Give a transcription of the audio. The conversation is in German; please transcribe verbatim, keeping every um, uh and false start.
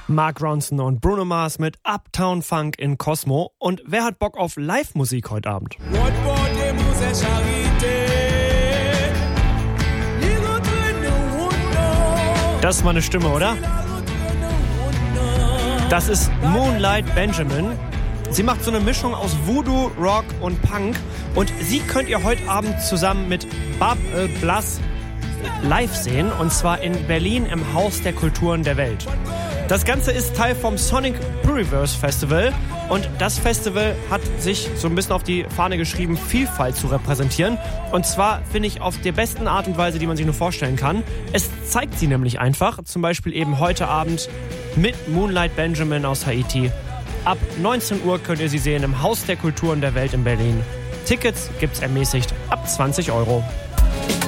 Mark Ronson und Bruno Mars mit Uptown Funk in Cosmo. Und wer hat Bock auf Live-Musik heute Abend? Das ist mal eine Stimme, oder? Das ist Moonlight Benjamin. Sie macht so eine Mischung aus Voodoo, Rock und Punk. Und sie könnt ihr heute Abend zusammen mit Bab äh, Blas live sehen. Und zwar in Berlin im Haus der Kulturen der Welt. Das Ganze ist Teil vom Sonic Pluriverse Festival. Und das Festival hat sich so ein bisschen auf die Fahne geschrieben, Vielfalt zu repräsentieren. Und zwar, finde ich, auf der besten Art und Weise, die man sich nur vorstellen kann. Es zeigt sie nämlich einfach. Zum Beispiel eben heute Abend mit Moonlight Benjamin aus Haiti. Ab neunzehn Uhr könnt ihr sie sehen im Haus der Kulturen der Welt in Berlin. Tickets gibt's ermäßigt ab zwanzig Euro.